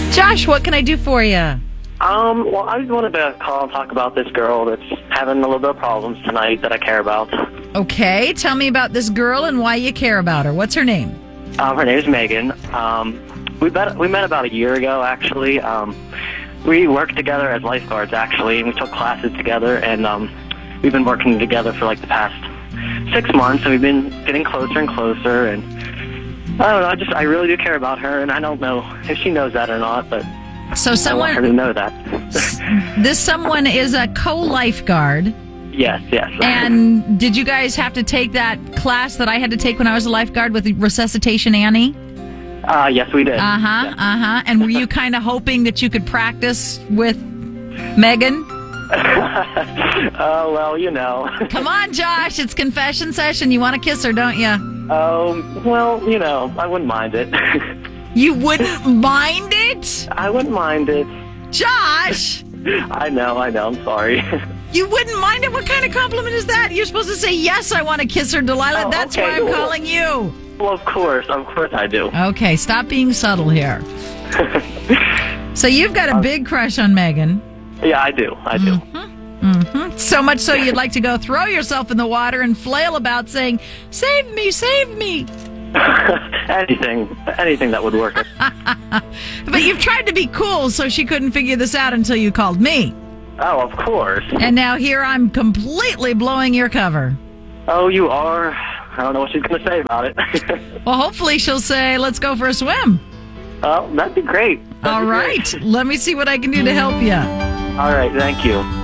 Josh, what can I do for you? Well, I just wanted to call and talk about this girl that's having a little bit of problems tonight that I care about. Okay, tell me about this girl and why you care about her. What's her name? Her name is Megan. We met about a year ago, actually. We worked together as lifeguards, actually, and we took classes together, and we've been working together for like the past 6 months, and we've been getting closer and closer, and I don't know, I really do care about her, and I don't know if she knows that or not, but So I want her to know that. This someone is a co-lifeguard. Yes. And did you guys have to take that class that I had to take when I was a lifeguard with Resuscitation Annie? Yes, we did. And were you kind of hoping that you could practice with Megan? Oh, well, you know. Come on, Josh. It's confession session. You want to kiss her, don't you? Oh, well, you know, I wouldn't mind it. You wouldn't mind it? I wouldn't mind it. Josh! I know, I'm sorry. You wouldn't mind it? What kind of compliment is that? You're supposed to say, yes, I want to kiss her, Delilah. Oh, That's okay. why I'm calling you. Well, of course I do. Okay, stop being subtle here. So you've got a big crush on Megan. Yeah, I do. Mm-hmm. So much so you'd like to go throw yourself in the water and flail about saying, save me, save me. Anything that would work. But you've tried to be cool so she couldn't figure this out until you called me. Oh, of course. And now here I'm completely blowing your cover. Oh, you are? I don't know what she's going to say about it. Well, hopefully she'll say, let's go for a swim. Oh, that'd be great. All right. Let me see what I can do to help you. All right, thank you.